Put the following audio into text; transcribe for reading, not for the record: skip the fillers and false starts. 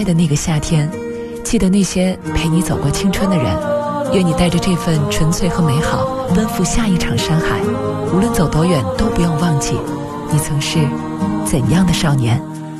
开的那个夏天，记得那些陪你走过青春的人，愿你带着这份纯粹和美好奔赴下一场山海，无论走多远都不用忘记你曾是怎样的少年。